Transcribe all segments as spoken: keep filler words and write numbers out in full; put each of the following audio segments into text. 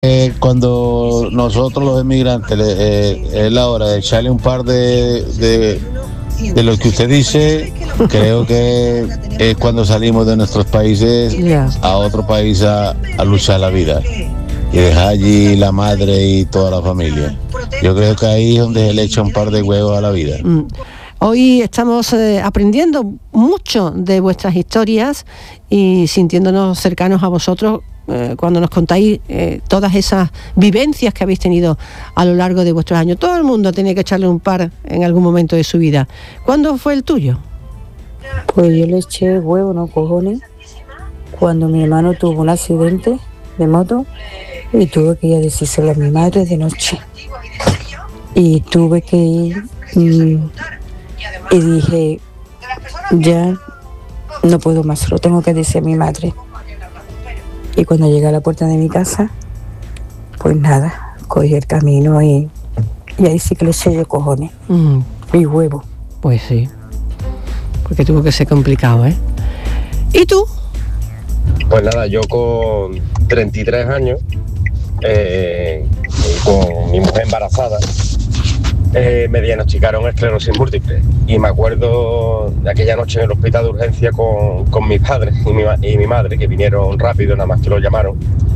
Eh, cuando nosotros los emigrantes eh, es la hora de echarle un par de, de, de lo que usted dice, creo que es cuando salimos de nuestros países Yeah. a otro país a, a luchar la vida y dejar allí la madre y toda la familia. Yo creo que ahí es donde se le echa un par de huevos a la vida. Mm. Hoy estamos eh, aprendiendo mucho de vuestras historias y sintiéndonos cercanos a vosotros eh, cuando nos contáis eh, todas esas vivencias que habéis tenido a lo largo de vuestros años. Todo el mundo tiene que echarle un par en algún momento de su vida. ¿Cuándo fue el tuyo? Pues yo le eché huevo, no cojones, cuando mi hermano tuvo un accidente de moto y tuve que ir a decírselo a mi madre de noche. Y tuve que ir y, y dije, ya no puedo más, lo tengo que decir a mi madre. Y cuando llegué a la puerta de mi casa, pues nada, cogí el camino y, y ahí sí que le eché yo cojones Mm, y huevo. pues sí, porque tuvo que ser complicado, ¿eh? ¿Y tú? Pues nada, yo con treinta y tres años, eh, y con mi mujer embarazada, eh, me diagnosticaron esclerosis múltiple. Y me acuerdo de aquella noche en el hospital de urgencia con, con mis padres y mi, y mi madre, que vinieron rápido, nada más que lo llamaron.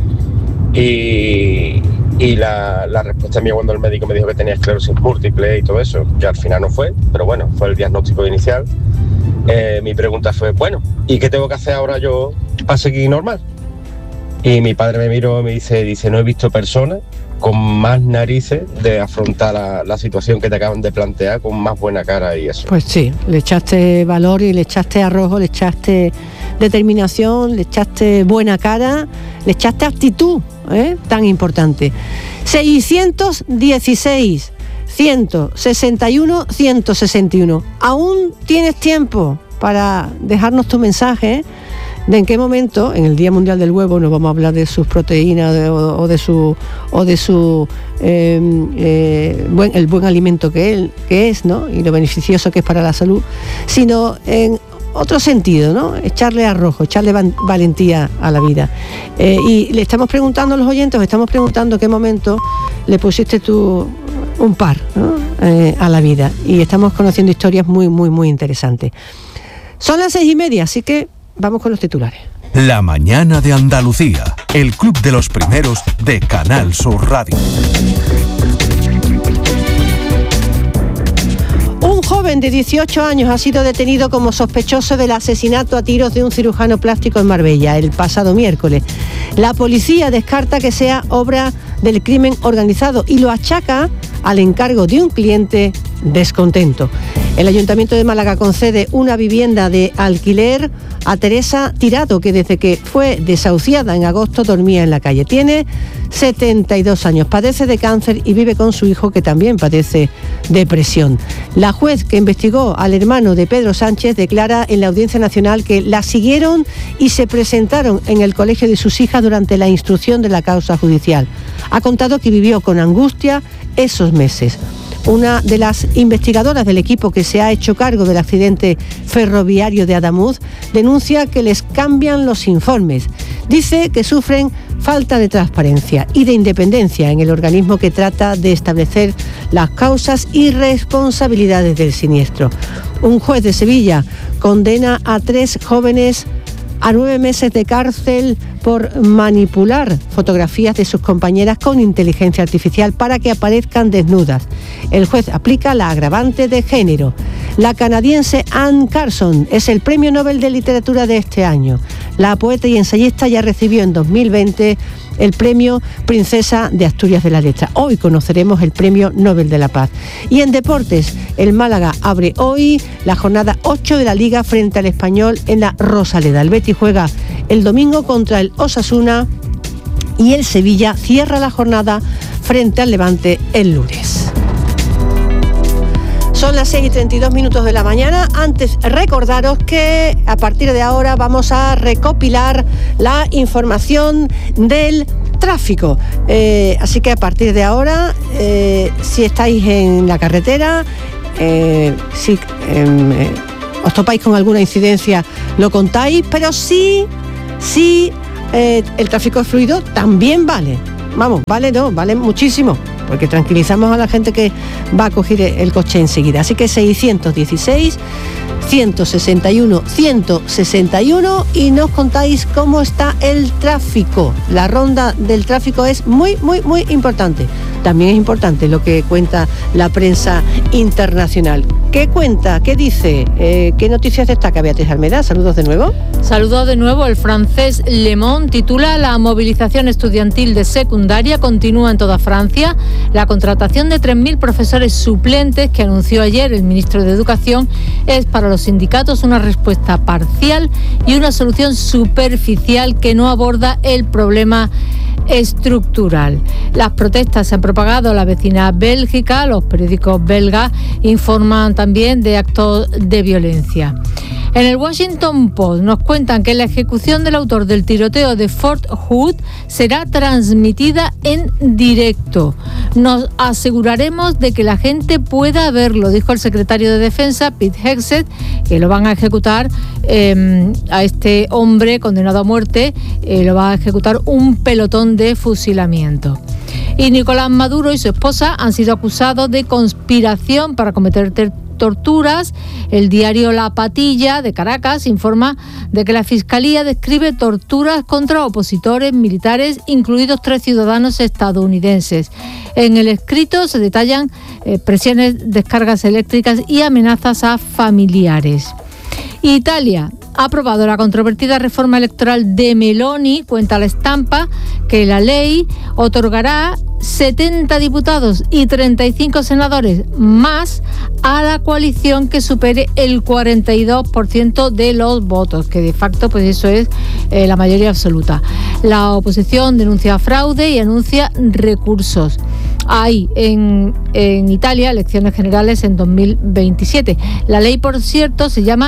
Y, y la, la respuesta mía cuando el médico me dijo que tenía esclerosis múltiple y todo eso, que al final no fue, pero bueno, fue el diagnóstico inicial. Eh, mi pregunta fue, bueno, ¿y qué tengo que hacer ahora yo para seguir normal? Y mi padre me miró y me dice, dice, no he visto personas con más narices de afrontar la, la situación que te acaban de plantear con más buena cara y eso. Pues sí, le echaste valor y le echaste arrojo, le echaste determinación, le echaste buena cara, le echaste actitud, ¿eh? Tan importante. seiscientos dieciséis, ciento sesenta y uno, ciento sesenta y uno. Aún tienes tiempo para dejarnos tu mensaje, ¿eh? De en qué momento, en el Día Mundial del Huevo, no vamos a hablar de sus proteínas de, o, o de su o de su eh, eh, buen, el buen alimento que, él, que es, ¿no? Y lo beneficioso que es para la salud, sino en otro sentido, ¿no? Echarle arrojo, echarle van, valentía a la vida. Eh, y le estamos preguntando a los oyentes, estamos preguntando qué momento le pusiste tú un par, ¿no? eh, a la vida. Y estamos conociendo historias muy, muy, muy interesantes. Son las seis y media, así que vamos con los titulares. La mañana de Andalucía, el club de los primeros de Canal Sur Radio. Un joven de dieciocho años ha sido detenido como sospechoso del asesinato a tiros de un cirujano plástico en Marbella el pasado miércoles. La policía descarta que sea obra del crimen organizado y lo achaca al encargo de un cliente descontento. El Ayuntamiento de Málaga concede una vivienda de alquiler a Teresa Tirado, que desde que fue desahuciada en agosto dormía en la calle. Tiene setenta y dos años, padece de cáncer y vive con su hijo, que también padece depresión. La juez que investigó al hermano de Pedro Sánchez declara en la Audiencia Nacional que la siguieron y se presentaron en el colegio de sus hijas durante la instrucción de la causa judicial. Ha contado que vivió con angustia esos meses. Una de las investigadoras del equipo que se ha hecho cargo del accidente ferroviario de Adamuz denuncia que les cambian los informes. Dice que sufren falta de transparencia y de independencia en el organismo que trata de establecer las causas y responsabilidades del siniestro. Un juez de Sevilla condena a tres jóvenes a nueve meses de cárcel por manipular fotografías de sus compañeras con inteligencia artificial para que aparezcan desnudas. El juez aplica la agravante de género. La canadiense Anne Carson es el Premio Nobel de Literatura de este año. La poeta y ensayista ya recibió en dos mil veinte el Premio Princesa de Asturias de la Letra. Hoy conoceremos el Premio Nobel de la Paz. Y en deportes, el Málaga abre hoy la jornada ocho de la Liga frente al Español en la Rosaleda. El Betis juega el domingo contra el Osasuna y el Sevilla cierra la jornada frente al Levante el lunes. Son las seis y treinta y dos minutos de la mañana. Antes, recordaros que a partir de ahora vamos a recopilar la información del tráfico. Eh, así que a partir de ahora, eh, si estáis en la carretera, eh, si eh, os topáis con alguna incidencia, lo contáis, pero sí, sí, eh, el tráfico es fluido, también vale. vamos, vale no, vale muchísimo, porque tranquilizamos a la gente que va a coger el coche enseguida. Así que seiscientos dieciséis, ciento sesenta y uno, ciento sesenta y uno y nos contáis cómo está el tráfico. La ronda del tráfico es muy, muy, muy importante. También es importante lo que cuenta la prensa internacional. ¿Qué cuenta? ¿Qué dice? Eh, ¿Qué noticias destaca Beatriz Almeda? Saludos de nuevo. Saludos de nuevo. El francés Le Monde titula: la movilización estudiantil de secundaria continúa en toda Francia. La contratación de tres mil profesores suplentes que anunció ayer el ministro de Educación es para los sindicatos una respuesta parcial y una solución superficial que no aborda el problema estructural. Las protestas se han propagado a la vecina Bélgica. Los periódicos belgas informan también de actos de violencia. En el Washington Post nos cuentan que la ejecución del autor del tiroteo de Fort Hood será transmitida en directo. Nos aseguraremos de que la gente pueda verlo, dijo el secretario de Defensa, Pete Hegseth, que lo van a ejecutar eh, a este hombre condenado a muerte, eh, lo va a ejecutar un pelotón de fusilamiento. Y Nicolás Maduro y su esposa han sido acusados de conspiración para cometer ter- torturas. El diario La Patilla de Caracas informa de que la Fiscalía describe torturas contra opositores militares, incluidos tres ciudadanos estadounidenses. En el escrito se detallan eh, presiones, descargas eléctricas y amenazas a familiares. Italia ha aprobado la controvertida reforma electoral de Meloni. Cuenta La Estampa que la ley otorgará setenta diputados y treinta y cinco senadores más a la coalición que supere el cuarenta y dos por ciento de los votos, que de facto pues eso es eh, la mayoría absoluta. La oposición denuncia fraude y anuncia recursos. Hay en, en Italia elecciones generales en dos mil veintisiete. La ley, por cierto, se llama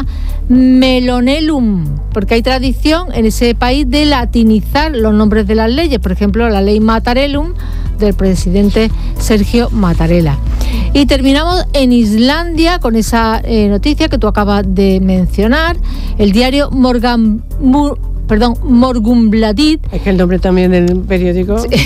Melonellum, porque hay tradición en ese país de latinizar los nombres de las leyes. Por ejemplo, la ley Mattarellum del presidente Sergio Mattarella. Y terminamos en Islandia con esa eh, noticia que tú acabas de mencionar. El diario Morgan... Mur, perdón, Morgunblaðið. Es que el nombre también del periódico. Sí.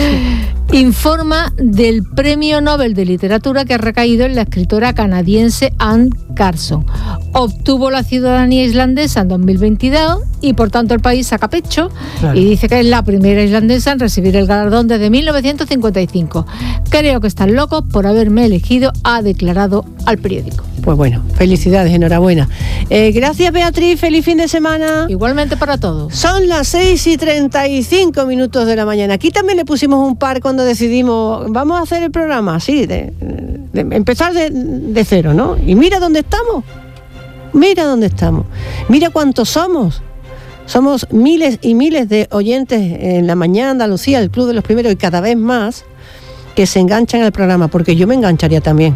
Informa del Premio Nobel de Literatura que ha recaído en la escritora canadiense Anne Carson. Obtuvo la ciudadanía islandesa en dos mil veintidós y por tanto el país saca pecho, claro, y dice que es la primera islandesa en recibir el galardón desde mil novecientos cincuenta y cinco. Creo que están locos por haberme elegido, ha declarado al periódico. Pues bueno, felicidades, enhorabuena. Eh, gracias, Beatriz, feliz fin de semana. Igualmente para todos. Son las seis y treinta y cinco minutos de la mañana. Aquí también le pusimos un par cuando decidimos, vamos a hacer el programa así, de, de, de empezar de, de cero, ¿no? Y mira dónde estamos, mira dónde estamos, mira cuántos somos. Somos miles y miles de oyentes en la mañana Andalucía, el Club de los Primeros, y cada vez más que se enganchan al programa, porque yo me engancharía también.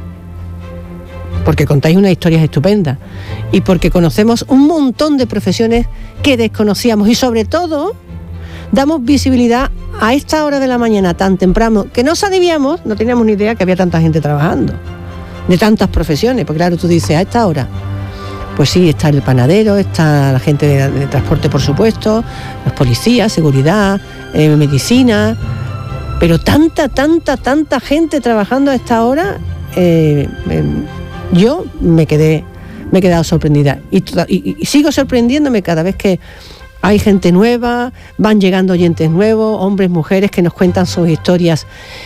Porque contáis unas historias estupendas y porque conocemos un montón de profesiones que desconocíamos y sobre todo damos visibilidad a esta hora de la mañana tan temprano que no sabíamos, no teníamos ni idea que había tanta gente trabajando de tantas profesiones, porque claro, tú dices a esta hora, pues sí, está el panadero, está la gente de, de transporte, por supuesto, los policías, seguridad, eh, medicina, pero tanta, tanta, tanta gente trabajando a esta hora. eh, eh, Yo me quedé, me he quedado sorprendida y, y, y sigo sorprendiéndome cada vez que hay gente nueva, van llegando oyentes nuevos, hombres, mujeres que nos cuentan sus historias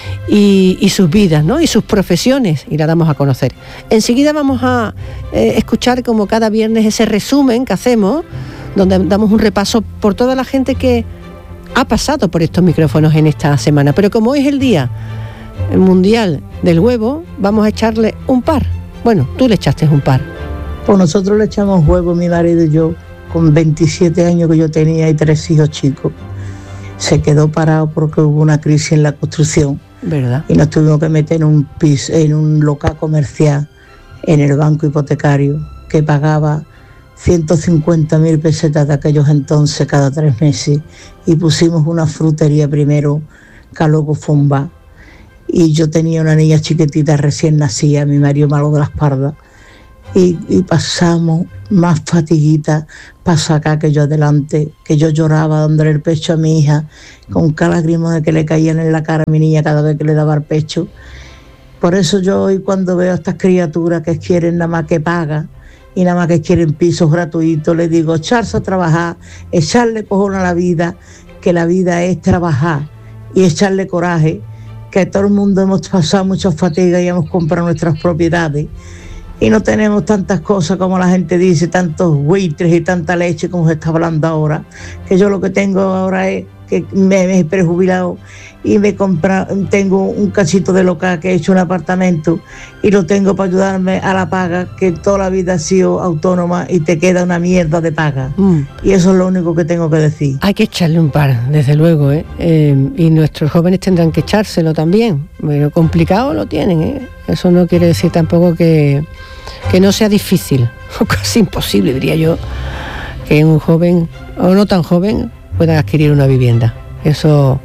y, y sus vidas, ¿no? Y sus profesiones, y las damos a conocer. Enseguida vamos a eh, escuchar, como cada viernes, ese resumen que hacemos, donde damos un repaso por toda la gente que ha pasado por estos micrófonos en esta semana. Pero como hoy es el Día Mundial del Huevo, vamos a echarle un par. Bueno, tú le echaste un par. Pues nosotros le echamos huevo, mi marido y yo, con veintisiete años que yo tenía y tres hijos chicos. Se quedó parado porque hubo una crisis en la construcción. ¿Verdad? Y nos tuvimos que meter en un piso, en un local comercial, en el banco hipotecario, que pagaba ciento cincuenta mil pesetas de aquellos entonces cada tres meses. Y pusimos una frutería primero, que luego fue un bar. Y yo tenía una niña chiquitita recién nacida, mi marido malo de la espalda, y, y pasamos más fatiguitas para sacar que yo adelante, que yo lloraba dándole el pecho a mi hija, con cada lágrima que le caían en la cara a mi niña cada vez que le daba el pecho. Por eso yo hoy cuando veo a estas criaturas que quieren nada más que paga y nada más que quieren pisos gratuitos, les digo, echarse a trabajar, echarle cojón a la vida, que la vida es trabajar y echarle coraje, que todo el mundo hemos pasado muchas fatigas y hemos comprado nuestras propiedades y no tenemos tantas cosas como la gente dice, tantos buitres y tanta leche como se está hablando ahora, que yo lo que tengo ahora es que me, me he prejubilado y me compra, tengo un cachito de local que he hecho un apartamento y lo tengo para ayudarme a la paga, que toda la vida ha sido autónoma y te queda una mierda de paga. Mm. Y eso es lo único que tengo que decir. Hay que echarle un par, desde luego, ¿eh? Eh, y nuestros jóvenes tendrán que echárselo también, pero complicado lo tienen, ¿eh? Eso no quiere decir tampoco que, que no sea difícil, o casi imposible, diría yo, que un joven, o no tan joven, pueda adquirir una vivienda. Eso...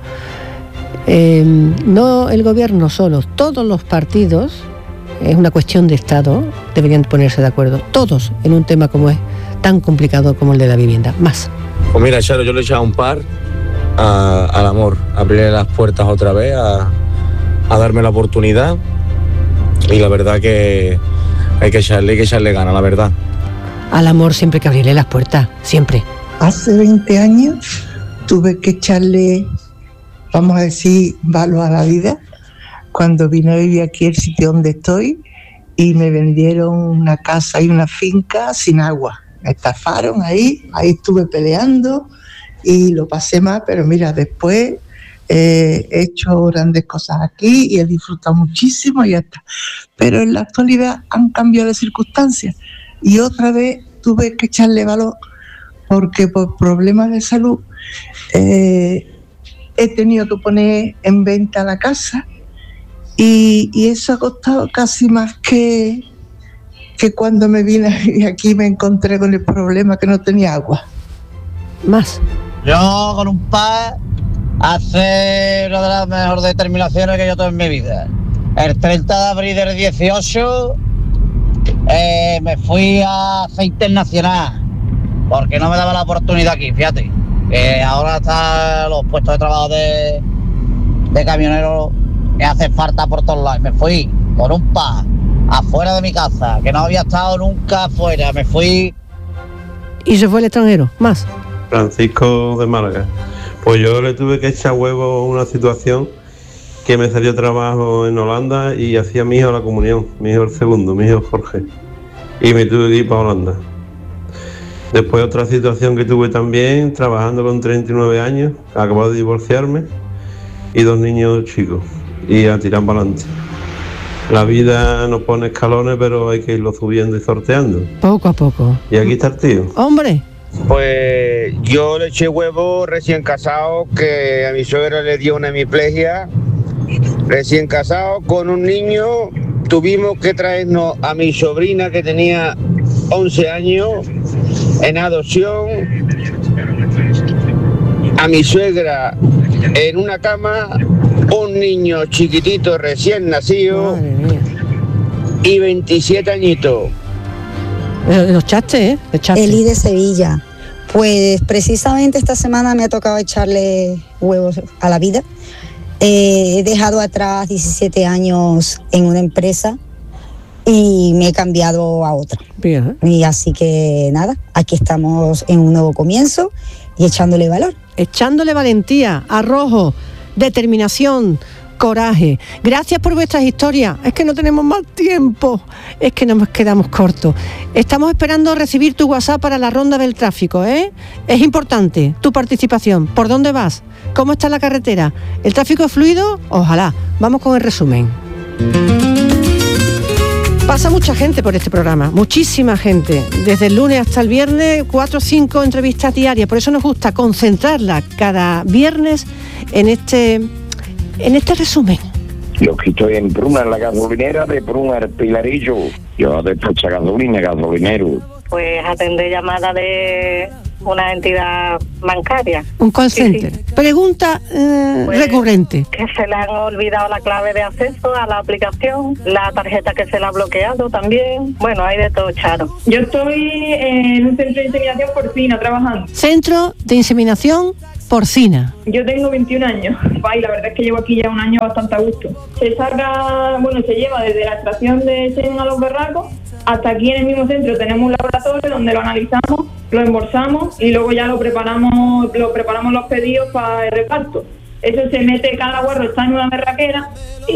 Eh, no el gobierno solo, todos los partidos, es una cuestión de Estado, deberían ponerse de acuerdo, todos, en un tema como es tan complicado como el de la vivienda. Más. Pues mira, Charo, yo le he echado un par a, al amor, a abrirle las puertas otra vez, a, a darme la oportunidad, y la verdad que hay que echarle, hay que echarle ganas, la verdad. Al amor siempre hay que abrirle las puertas, siempre. Hace veinte años tuve que echarle, vamos a decir, valor a la vida, cuando vine a vivir aquí el sitio donde estoy y me vendieron una casa y una finca sin agua. Me estafaron ahí, ahí estuve peleando y lo pasé mal, pero mira, después eh, he hecho grandes cosas aquí y he disfrutado muchísimo y ya está. Pero en la actualidad han cambiado las circunstancias y otra vez tuve que echarle valor porque por problemas de salud eh, he tenido que poner en venta la casa y, y eso ha costado casi más que, que cuando me vine a vivir aquí me encontré con el problema que no tenía agua. Más. Yo con un par hace una de las mejores determinaciones que yo tuve en mi vida. El treinta de abril del dieciocho eh, me fui a Aceite Nacional porque no me daba la oportunidad aquí, fíjate. Eh, ahora están los puestos de trabajo de, de camioneros que hace falta por todos lados. Me fui con un par afuera de mi casa, que no había estado nunca afuera. Me fui. ¿Y se fue al extranjero? Más. Francisco de Málaga. Pues yo le tuve que echar huevo a una situación que me salió trabajo en Holanda y hacía mi hijo la comunión, mi hijo el segundo, mi hijo Jorge. Y me tuve que ir para Holanda. Después otra situación que tuve también, trabajando con treinta y nueve años, acabo de divorciarme y dos niños chicos, y a tirar para adelante. La vida nos pone escalones, pero hay que irlo subiendo y sorteando. Poco a poco. Y aquí está el tío. ¡Hombre! Pues yo le eché huevo recién casado, que a mi suegra le dio una hemiplegia. Recién casado, con un niño, tuvimos que traernos a mi sobrina que tenía once años en adopción, a mi suegra en una cama, un niño chiquitito recién nacido y veintisiete añitos. Los chaste, ¿eh? Los chaste. Eli de Sevilla. Pues precisamente esta semana me ha tocado echarle huevos a la vida. Eh, he dejado atrás diecisiete años en una empresa y me he cambiado a otra. Bien, ¿eh? Y así que nada, aquí estamos en un nuevo comienzo y echándole valor. Echándole valentía, arrojo, determinación, coraje. Gracias por vuestras historias. Es que no tenemos más tiempo. Es que nos quedamos cortos. Estamos esperando recibir tu WhatsApp para la ronda del tráfico, ¿eh? Es importante tu participación. ¿Por dónde vas? ¿Cómo está la carretera? ¿El tráfico es fluido? Ojalá. Vamos con el resumen. Pasa mucha gente por este programa, muchísima gente. Desde el lunes hasta el viernes, cuatro o cinco entrevistas diarias. Por eso nos gusta concentrarla cada viernes en este, en este resumen. Yo que estoy en Pruna, en la gasolinera de Pruna, el Pilarillo. Yo de Pocha Gasolina, gasolinero. Pues atender llamadas de, una entidad bancaria. Un call Sí, center. sí. Pregunta eh, Pues, recurrente. Que se le han olvidado la clave de acceso a la aplicación, la tarjeta que se le ha bloqueado también. Bueno, hay de todo, Charo. Yo estoy en un centro de inseminación porcina trabajando. Centro de inseminación porcina. Yo tengo veintiún años. Ay, la verdad es que llevo aquí ya un año bastante a gusto. Se saca, bueno, se lleva desde la extracción de semen a los berracos hasta aquí en el mismo centro tenemos un laboratorio donde lo analizamos, lo embolsamos y luego ya lo preparamos, lo preparamos los pedidos para el reparto. Eso se mete, cada guarro está en una berraquera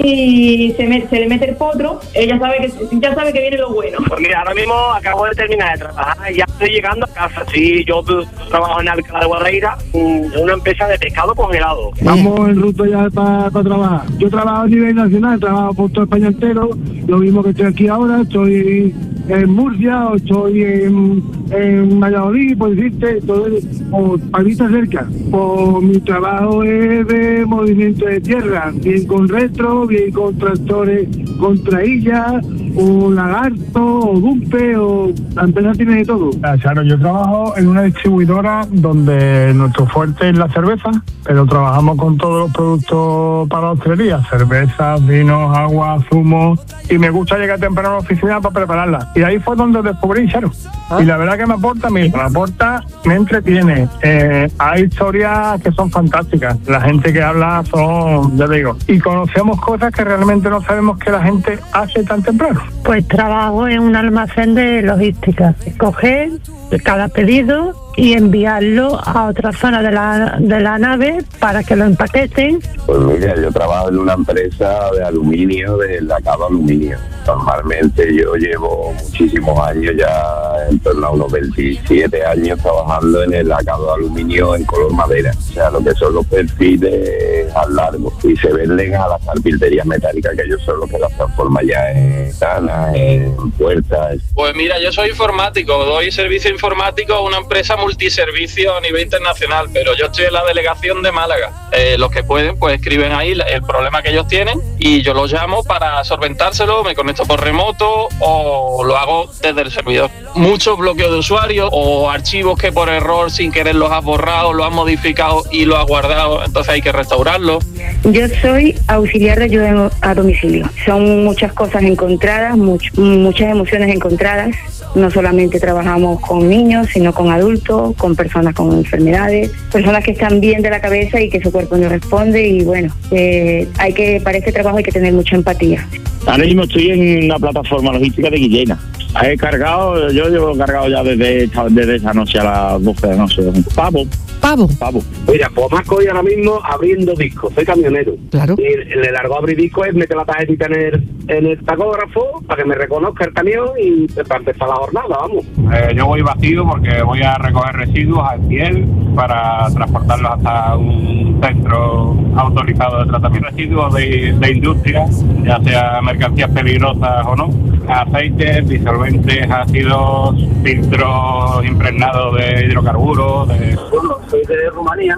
y se, me, se le mete el potro. Ella sabe que ya sabe que viene lo bueno. Pues mira, ahora mismo acabo de terminar de trabajar y ya estoy llegando a casa. Sí, yo trabajo en Alcalá de Guadaira, en una empresa de pescado congelado. Estamos en ruta ya para pa trabajar. Yo trabajo a nivel nacional, trabajo por todo España entero. Lo mismo que estoy aquí ahora, estoy en Murcia o estoy en, en Valladolid, por decirte, todo, o palita cerca. Pues mi trabajo es de movimiento de tierra, bien con retro, bien con tractores con trailla, o lagarto, o dumpe, o la empresa tiene de todo. Claro, yo trabajo en una distribuidora donde nuestro fuerte es la cerveza, pero trabajamos con todos los productos para la hostelería, cervezas, vinos, agua, zumos, y me gusta llegar temprano a la oficina para prepararla. Y ahí fue donde descubrí Charo. ¿Ah? Y la verdad que me aporta, me, me aporta, me entretiene. Eh, hay historias que son fantásticas. La gente que habla son, ya te digo, y conocemos cosas que realmente no sabemos que la gente hace tan temprano. Pues trabajo en un almacén de logística. Coger cada pedido y enviarlo a otra zona de la, de la nave para que lo empaqueten. Pues mira, yo trabajo en una empresa de aluminio, de lacado aluminio. Normalmente yo llevo muchísimos años, ya en torno a unos veintisiete años trabajando en el lacado de aluminio en color madera. O sea, lo que son los perfiles al largo. Y se venden a las carpinterías metálicas, que ellos son los que las transforman ya en ventanas, en puertas. Pues mira, yo soy informático, doy servicio informático a una empresa multiservicio a nivel internacional, pero yo estoy en la delegación de Málaga. Eh, los que pueden, pues escriben ahí el problema que ellos tienen y yo los llamo para solventárselo, me conecto por remoto o lo hago desde el servidor. Muchos bloqueos de usuarios o archivos que por error sin querer los has borrado, los has modificado y los has guardado, entonces hay que restaurarlos. Yo soy auxiliar de ayuda a domicilio. Son muchas cosas encontradas, much, muchas emociones encontradas. No solamente trabajamos con niños, sino con adultos, con personas con enfermedades, personas que están bien de la cabeza y que su cuerpo no responde. Y bueno, eh, hay que para este trabajo hay que tener mucha empatía. Ahora mismo estoy en una plataforma logística de Guillena. He cargado, yo llevo cargado ya desde esta, desde esta noche a las doce de la noche. Pavo. Pavo. Pavo. Mira, pues más que hoy ahora mismo abriendo discos. Soy camionero. Claro. Y el largo abrir discos es meter la tarjetita en el, en el tacógrafo para que me reconozca el camión y para empezar la jornada, vamos. Eh, yo voy vacío porque voy a recoger residuos al piel para transportarlos hasta un centro autorizado de tratamiento de residuos de, de industria, ya sea mercancías peligrosas o no, aceites, disolventes, ácidos, filtros impregnados de hidrocarburos. De... Bueno, soy de Rumanía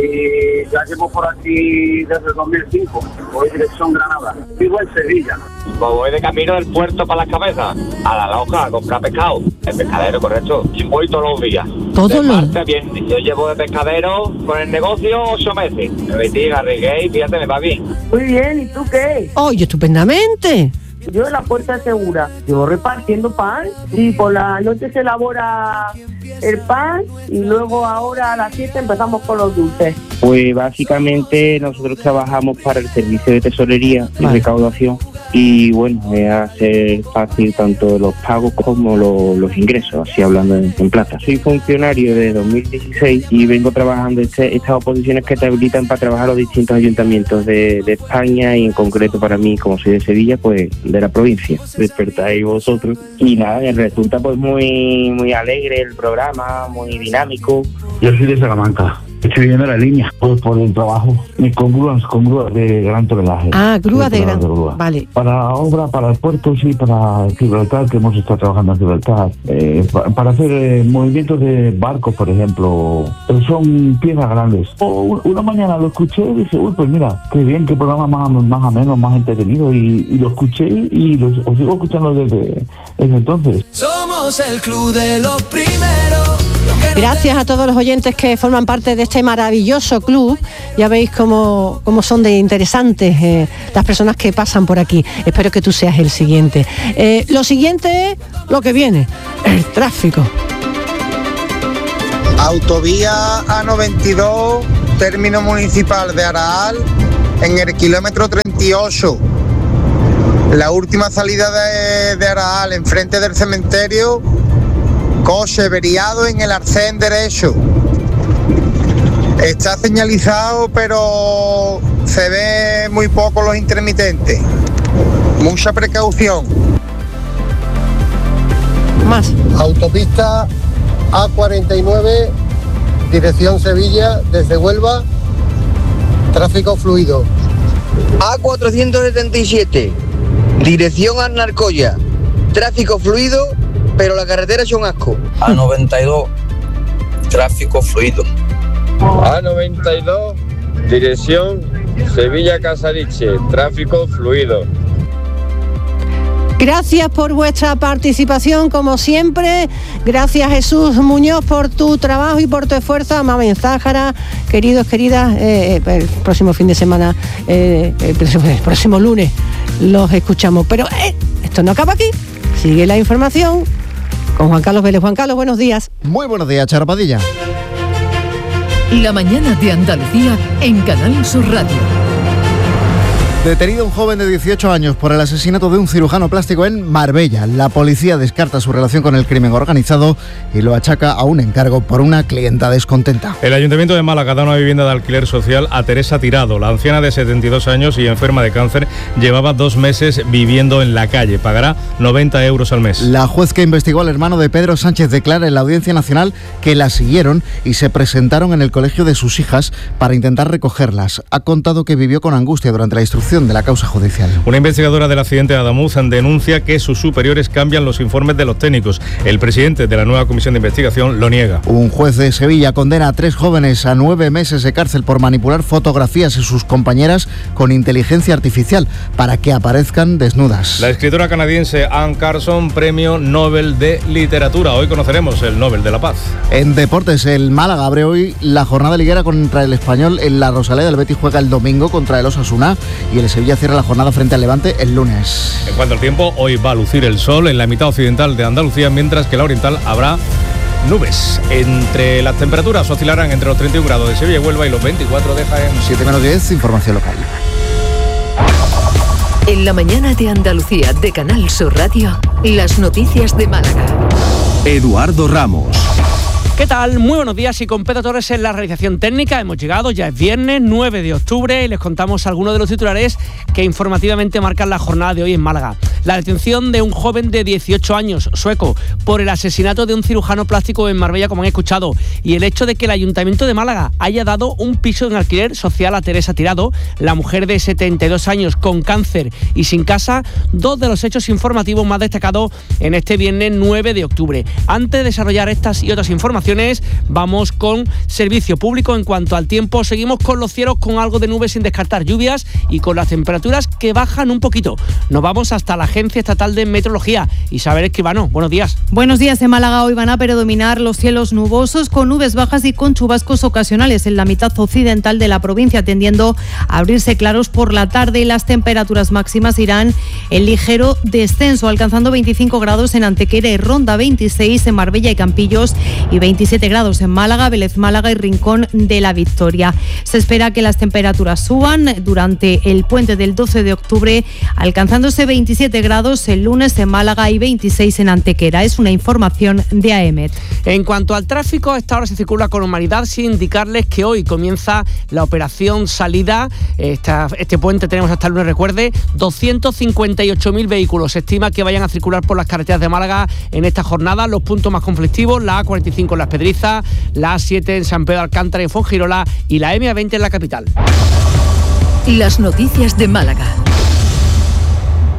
y ya llevo por aquí desde el dos mil cinco, voy dirección Granada. Vivo en Sevilla. Pues voy de camino del puerto para las cabezas, a la loja a comprar pescado. El pescadero, correcto. Y voy todos los días. Todos los días. Bien. Yo llevo de pescadero con el negocio ocho meses. Me metí, arriesgué y fíjate, me va bien. Muy bien, ¿y tú qué? Oye, estupendamente. Yo en la puerta segura, yo repartiendo pan y por la noche se elabora el pan y luego ahora a las siete empezamos con los dulces. Pues básicamente nosotros trabajamos para el servicio de tesorería y vale. recaudación y bueno, es hacer fácil tanto los pagos como lo, los ingresos, así hablando en, en plata. Soy funcionario de dos mil dieciséis y vengo trabajando este, estas oposiciones que te habilitan para trabajar los distintos ayuntamientos de, de España y en concreto para mí, como soy de Sevilla, pues de la provincia. Despertáis vosotros y nada, resulta pues muy muy alegre el programa, muy dinámico. Yo soy de Salamanca. Estoy viendo la línea por, por el trabajo con grúas, con grúas de gran tonelaje. Ah, grúas de gran grúa. Vale. Para obra, para el puerto, sí, para Gibraltar, que hemos estado trabajando en Gibraltar. Eh, pa, para hacer eh, movimientos de barcos, por ejemplo. Pero son piezas grandes. O, una mañana lo escuché y dije, uy, pues mira, qué bien, qué programa más, más ameno, más entretenido. Y, y lo escuché y lo, os sigo escuchando desde, desde entonces. Somos el club de los primeros. Gracias a todos los oyentes que forman parte de este maravilloso club. Ya veis cómo, cómo son de interesantes eh, las personas que pasan por aquí. Espero que tú seas el siguiente. Eh, lo siguiente es lo que viene, el tráfico. Autovía A noventa y dos, término municipal de Araal, en el kilómetro treinta y ocho. La última salida de, de Araal, enfrente del cementerio, coche averiado en el arcén derecho. Está señalizado, pero se ve muy poco los intermitentes. Mucha precaución. Más. Autopista A cuarenta y nueve, dirección Sevilla, desde Huelva, tráfico fluido. A cuatrocientos setenta y siete, dirección Arnalcoya, tráfico fluido, pero la carretera es un asco. A noventa y dos, tráfico fluido. A noventa y dos, dirección Sevilla-Casariche, tráfico fluido. Gracias por vuestra participación, como siempre. Gracias, Jesús Muñoz, por tu trabajo y por tu esfuerzo. Mamen Zájara, queridos, queridas, eh, el próximo fin de semana, eh, el, próximo, el próximo lunes los escuchamos. Pero eh, esto no acaba aquí. Sigue la información con Juan Carlos Vélez. Juan Carlos, buenos días. Muy buenos días, Charo Padilla. La mañana de Andalucía en Canal Sur Radio. Detenido un joven de dieciocho años por el asesinato de un cirujano plástico en Marbella. La policía descarta su relación con el crimen organizado y lo achaca a un encargo por una clienta descontenta. El Ayuntamiento de Málaga da una vivienda de alquiler social a Teresa Tirado. La anciana de setenta y dos años y enferma de cáncer llevaba dos meses viviendo en la calle. Pagará noventa euros al mes. La juez que investigó al hermano de Pedro Sánchez declara en la Audiencia Nacional que la siguieron y se presentaron en el colegio de sus hijas para intentar recogerlas. Ha contado que vivió con angustia durante la instrucción de la causa judicial. Una investigadora del accidente de Adamuz denuncia que sus superiores cambian los informes de los técnicos. El presidente de la nueva comisión de investigación lo niega. Un juez de Sevilla condena a tres jóvenes a nueve meses de cárcel por manipular fotografías de sus compañeras con inteligencia artificial para que aparezcan desnudas. La escritora canadiense Anne Carson, premio Nobel de Literatura. Hoy conoceremos el Nobel de la Paz. En deportes, el Málaga abre hoy la jornada liguera contra el Español en la Rosaleda. El Betis juega el domingo contra el Osasuna y el Sevilla cierra la jornada frente al Levante el lunes. En cuanto al tiempo, hoy va a lucir el sol en la mitad occidental de Andalucía, mientras que en la oriental habrá nubes. Entre las temperaturas oscilarán entre los treinta y un grados de Sevilla y Huelva y los veinticuatro de Jaén. siete menos diez, información local. En la mañana de Andalucía de Canal Sur Radio, las noticias de Málaga. Eduardo Ramos. ¿Qué tal? Muy buenos días, y con Pedro Torres en la realización técnica. Hemos llegado, ya es viernes nueve de octubre, y les contamos algunos de los titulares que informativamente marcan la jornada de hoy en Málaga. La detención de un joven de dieciocho años, sueco, por el asesinato de un cirujano plástico en Marbella, como han escuchado, y el hecho de que el Ayuntamiento de Málaga haya dado un piso en alquiler social a Teresa Tirado, la mujer de setenta y dos años con cáncer y sin casa, dos de los hechos informativos más destacados en este viernes nueve de octubre. Antes de desarrollar estas y otras informaciones, vamos con servicio público. En cuanto al tiempo, seguimos con los cielos con algo de nubes sin descartar lluvias y con las temperaturas que bajan un poquito. Nos vamos hasta la Agencia Estatal de Meteorología. Isabel Escribano, buenos días. Buenos días. En Málaga hoy van a predominar los cielos nubosos con nubes bajas y con chubascos ocasionales en la mitad occidental de la provincia, tendiendo a abrirse claros por la tarde, y las temperaturas máximas irán en ligero descenso, alcanzando veinticinco grados en Antequera y Ronda, veintiséis en Marbella y Campillos y veintisiete grados en Málaga, Vélez Málaga y Rincón de la Victoria. Se espera que las temperaturas suban durante el puente del doce de octubre, alcanzándose veintisiete grados el lunes en Málaga y veintiséis en Antequera. Es una información de A E M E T. En cuanto al tráfico, a esta hora se circula con normalidad, sin indicarles que hoy comienza la operación salida. Esta, este puente tenemos hasta el lunes, recuerde, doscientos cincuenta y ocho mil vehículos se estima que vayan a circular por las carreteras de Málaga en esta jornada. Los puntos más conflictivos: la A cuarenta y cinco en Las Pedrizas, la A siete en San Pedro de Alcántara y Fuengirola y la eme a veinte en la capital. Las noticias de Málaga.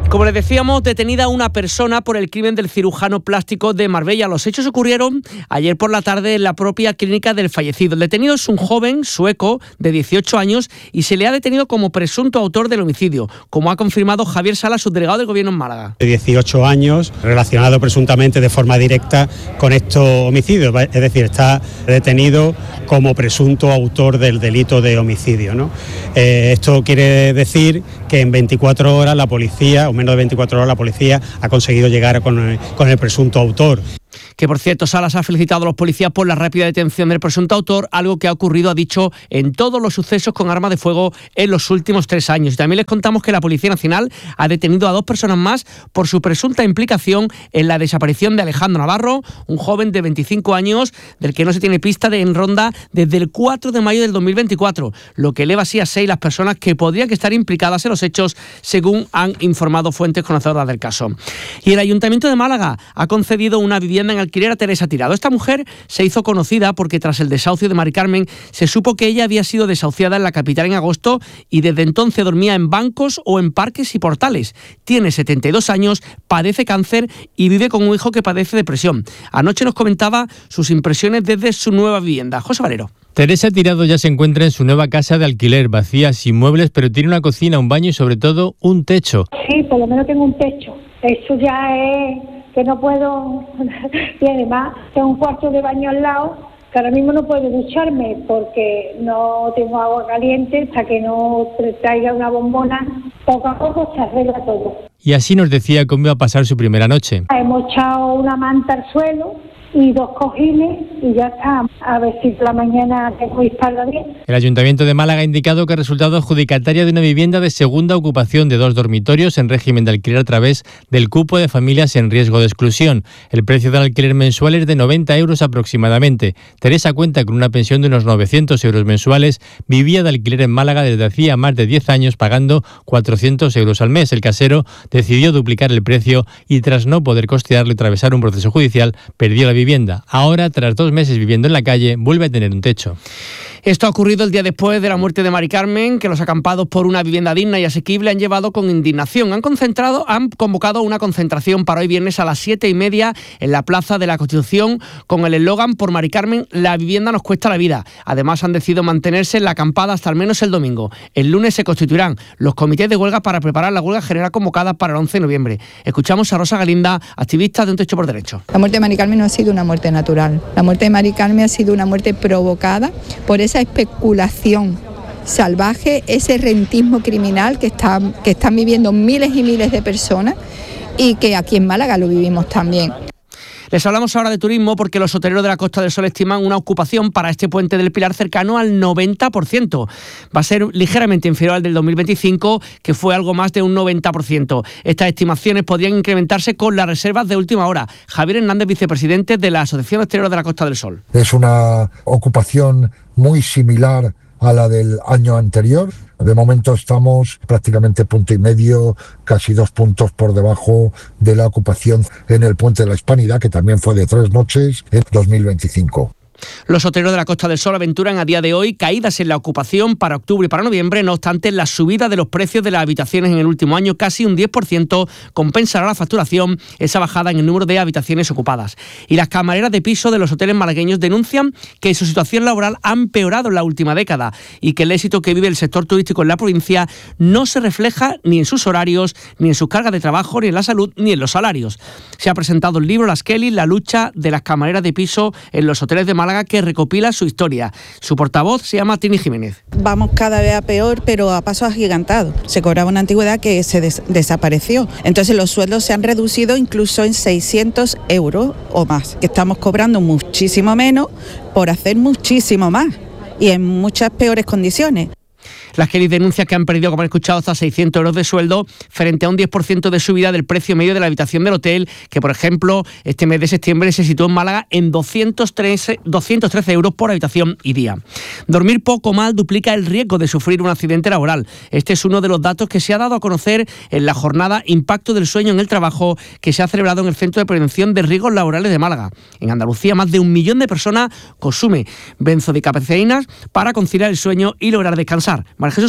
Como les decíamos, detenida una persona por el crimen del cirujano plástico de Marbella. Los hechos ocurrieron ayer por la tarde en la propia clínica del fallecido. El detenido es un joven sueco de dieciocho años y se le ha detenido como presunto autor del homicidio, como ha confirmado Javier Sala, subdelegado del Gobierno en Málaga. De dieciocho años, relacionado presuntamente de forma directa con estos homicidios, es decir, está detenido como presunto autor del delito de homicidio, ¿no? Eh, esto quiere decir que en veinticuatro horas la policía, o menos de veinticuatro horas, la policía ha conseguido llegar con el, con el presunto autor. Que por cierto, Salas ha felicitado a los policías por la rápida detención del presunto autor, algo que ha ocurrido, ha dicho, en todos los sucesos con armas de fuego en los últimos tres años. Y también les contamos que la Policía Nacional ha detenido a dos personas más por su presunta implicación en la desaparición de Alejandro Navarro, un joven de veinticinco años del que no se tiene pista de en Ronda desde el cuatro de mayo del dos mil veinticuatro, lo que eleva así a seis las personas que podrían estar implicadas en los hechos, según han informado fuentes conocedoras del caso. Y el Ayuntamiento de Málaga ha concedido una vivienda en alquiler a Teresa Tirado. Esta mujer se hizo conocida porque tras el desahucio de Mari Carmen se supo que ella había sido desahuciada en la capital en agosto y desde entonces dormía en bancos o en parques y portales. Tiene setenta y dos años, padece cáncer y vive con un hijo que padece depresión. Anoche nos comentaba sus impresiones desde su nueva vivienda. José Valero. Teresa Tirado ya se encuentra en su nueva casa de alquiler, vacía, sin muebles, pero tiene una cocina, un baño y sobre todo un techo. Sí, por lo menos tengo un techo. Eso ya es que no puedo, y además tengo un cuarto de baño al lado, que ahora mismo no puedo ducharme porque no tengo agua caliente, hasta que no traiga una bombona, poco a poco se arregla todo. Y así nos decía cómo iba a pasar su primera noche. Hemos echado una manta al suelo y dos cojines y ya está. A ver si por la mañana tengo que estarla bien. El Ayuntamiento de Málaga ha indicado que ha resultado adjudicataria de una vivienda de segunda ocupación de dos dormitorios en régimen de alquiler a través del cupo de familias en riesgo de exclusión. El precio del alquiler mensual es de noventa euros aproximadamente. Teresa cuenta con una pensión de unos novecientos euros mensuales. Vivía de alquiler en Málaga desde hacía más de diez años pagando cuatrocientos euros al mes. El casero decidió duplicar el precio y tras no poder costearlo y atravesar un proceso judicial, perdió la vivienda. Ahora, tras dos meses viviendo en la calle, vuelve a tener un techo. Esto ha ocurrido el día después de la muerte de Mari Carmen, que los acampados por una vivienda digna y asequible han llevado con indignación. Han concentrado, han convocado una concentración para hoy viernes a las siete y media en la Plaza de la Constitución con el eslogan "Por Mari Carmen, la vivienda nos cuesta la vida". Además, han decidido mantenerse en la acampada hasta al menos el domingo. El lunes se constituirán los comités de huelga para preparar la huelga general convocada para el once de noviembre. Escuchamos a Rosa Galinda, activista de Un Techo por Derecho. La muerte de Mari Carmen no ha sido una muerte natural. La muerte de Mari Carmen ha sido una muerte provocada por esa especulación salvaje, ese rentismo criminal que, está, que están viviendo miles y miles de personas y que aquí en Málaga lo vivimos también. Les hablamos ahora de turismo porque los hoteleros de la Costa del Sol estiman una ocupación para este puente del Pilar cercano al noventa por ciento. Va a ser ligeramente inferior al del dos mil veinticinco, que fue algo más de un noventa por ciento. Estas estimaciones podrían incrementarse con las reservas de última hora. Javier Hernández, vicepresidente de la Asociación de Hosteleros de la Costa del Sol. Es una ocupación muy similar a la del año anterior. De momento estamos prácticamente punto y medio, casi dos puntos por debajo de la ocupación en el Puente de la Hispanidad, que también fue de tres noches en dos mil veinticinco. Los hoteleros de la Costa del Sol aventuran a día de hoy caídas en la ocupación para octubre y para noviembre. No obstante, la subida de los precios de las habitaciones en el último año, casi un diez por ciento, compensará la facturación, esa bajada en el número de habitaciones ocupadas. Y las camareras de piso de los hoteles malagueños denuncian que su situación laboral ha empeorado en la última década y que el éxito que vive el sector turístico en la provincia no se refleja ni en sus horarios, ni en sus cargas de trabajo, ni en la salud, ni en los salarios. Se ha presentado el libro Las Kelly, la lucha de las camareras de piso en los hoteles de Málaga, que recopila su historia. Su portavoz se llama Tini Jiménez. Vamos cada vez a peor, pero a pasos agigantados. Se cobraba una antigüedad que se des- desapareció. Entonces los sueldos se han reducido incluso en seiscientos euros o más. Estamos cobrando muchísimo menos por hacer muchísimo más y en muchas peores condiciones. Las Kelly denuncia que han perdido, como han escuchado, hasta seiscientos euros de sueldo frente a un diez por ciento de subida del precio medio de la habitación del hotel, que por ejemplo este mes de septiembre se situó en Málaga en doscientos trece euros por habitación y día. Dormir poco o mal duplica el riesgo de sufrir un accidente laboral. Este es uno de los datos que se ha dado a conocer en la jornada Impacto del Sueño en el Trabajo, que se ha celebrado en el Centro de Prevención de Riesgos Laborales de Málaga. En Andalucía, más de un millón de personas consume benzodiazepínas para conciliar el sueño y lograr descansar. María Jesús Saiz.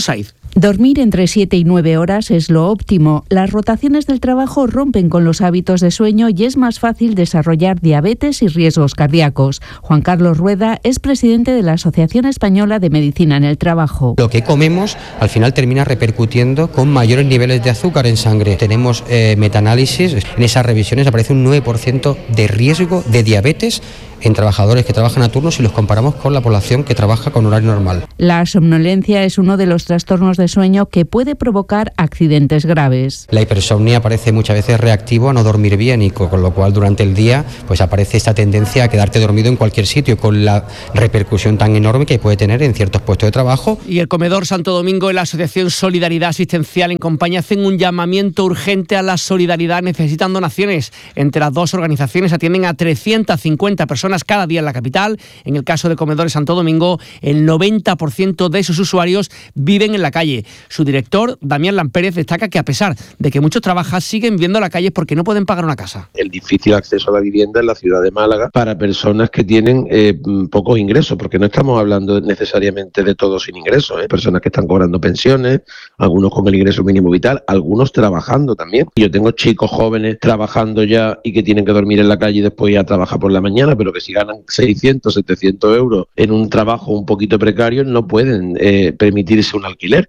Dormir entre siete y nueve horas es lo óptimo. Las rotaciones del trabajo rompen con los hábitos de sueño y es más fácil desarrollar diabetes y riesgos cardíacos. Juan Carlos Rueda es presidente de la Asociación Española de Medicina en el Trabajo. Lo que comemos al final termina repercutiendo con mayores niveles de azúcar en sangre. Tenemos eh, metaanálisis, en esas revisiones aparece un nueve por ciento de riesgo de diabetes en trabajadores que trabajan a turnos si los comparamos con la población que trabaja con horario normal. La somnolencia es uno de los trastornos de sueño que puede provocar accidentes graves. La hipersomnia aparece muchas veces reactivo a no dormir bien y con lo cual durante el día pues aparece esta tendencia a quedarte dormido en cualquier sitio con la repercusión tan enorme que puede tener en ciertos puestos de trabajo. Y el Comedor Santo Domingo y la Asociación Solidaridad Asistencial en Compañía hacen un llamamiento urgente a la solidaridad. Necesitan donaciones. Entre las dos organizaciones atienden a trescientas cincuenta personas cada día en la capital. En el caso de Comedores Santo Domingo, el noventa por ciento de sus usuarios viven en la calle. Su director, Damián Lampérez, destaca que a pesar de que muchos trabajan, siguen viviendo en la calle porque no pueden pagar una casa. El difícil acceso a la vivienda en la ciudad de Málaga para personas que tienen eh, pocos ingresos, porque no estamos hablando necesariamente de todos sin ingresos, ¿eh? Personas que están cobrando pensiones, algunos con el ingreso mínimo vital, algunos trabajando también. Yo tengo chicos jóvenes trabajando ya y que tienen que dormir en la calle y después ir a trabajar por la mañana, pero que si ganan seiscientos, setecientos euros en un trabajo un poquito precario no pueden eh, permitirse un alquiler.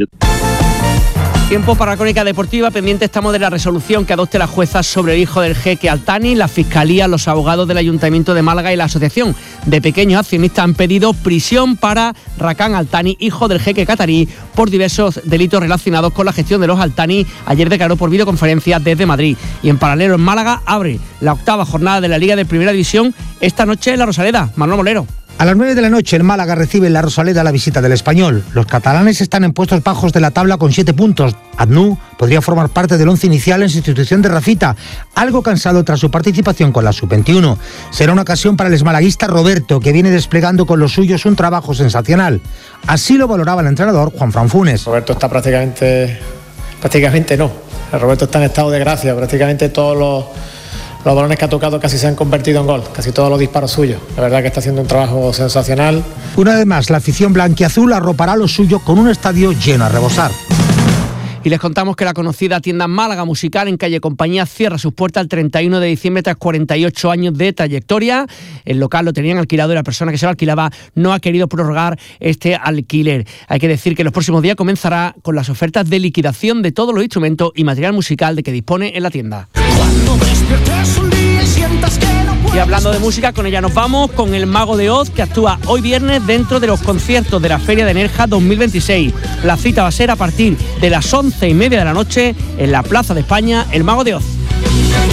Tiempo para la crónica deportiva. Pendiente estamos de la resolución que adopte la jueza sobre el hijo del jeque Altani. La Fiscalía, los abogados del Ayuntamiento de Málaga y la Asociación de Pequeños Accionistas han pedido prisión para Rakan Altani, hijo del jeque catarí, por diversos delitos relacionados con la gestión de los Altani. Ayer declaró por videoconferencia desde Madrid. Y en paralelo, en Málaga abre la octava jornada de la Liga de Primera División esta noche en la Rosaleda. Manuel Molero. A las nueve de la noche, el Málaga recibe en la Rosaleda la visita del Español. Los catalanes están en puestos bajos de la tabla con siete puntos. Adnú podría formar parte del once inicial en sustitución de Rafita, algo cansado tras su participación con la sub veintiuno. Será una ocasión para el exmalaguista Roberto, que viene desplegando con los suyos un trabajo sensacional. Así lo valoraba el entrenador Juan Fran Funes. Roberto está prácticamente... prácticamente no. Roberto está en estado de gracia. Prácticamente todos los... Los balones que ha tocado casi se han convertido en gol, casi todos los disparos suyos. La verdad que está haciendo un trabajo sensacional. Una vez más, la afición blanquiazul arropará lo suyo con un estadio lleno a rebosar. Y les contamos que la conocida tienda Málaga Musical en calle Compañía cierra sus puertas el treinta y uno de diciembre tras cuarenta y ocho años de trayectoria. El local lo tenían alquilado y la persona que se lo alquilaba no ha querido prorrogar este alquiler. Hay que decir que en los próximos días comenzará con las ofertas de liquidación de todos los instrumentos y material musical de que dispone en la tienda. Y hablando de música, con ella nos vamos con el Mago de Oz, que actúa hoy viernes dentro de los conciertos de la Feria de Nerja dos mil veintiséis. La cita va a ser a partir de las once y media de la noche en la Plaza de España, el Mago de Oz.